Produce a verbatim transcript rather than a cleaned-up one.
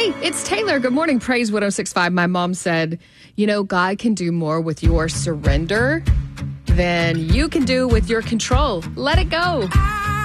Hey, it's Taylor. Good morning. Praise one oh six point five. My mom said, you know, God can do more with your surrender than you can do with your control. Let it go.